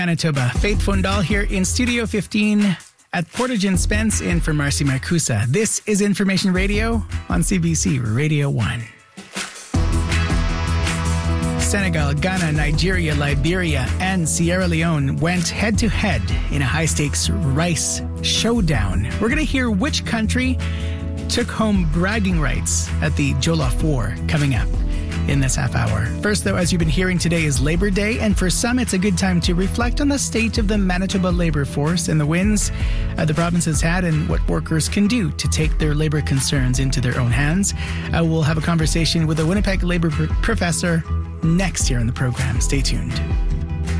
Manitoba. Faith Fondal here in Studio 15 at Portage and Spence in for Marcy Marcusa. This is Information Radio on CBC Radio 1. Senegal, Ghana, Nigeria, Liberia, and Sierra Leone went head-to-head in a high-stakes rice showdown. We're going to hear which country took home bragging rights at the Jollof War coming up in this half hour. First, though, as you've been hearing, today is Labor Day, and for some, it's a good time to reflect on the state of the Manitoba labor force and the wins the province has had and what workers can do to take their labor concerns into their own hands. We'll have a conversation with a Winnipeg labor professor next here on the program. Stay tuned.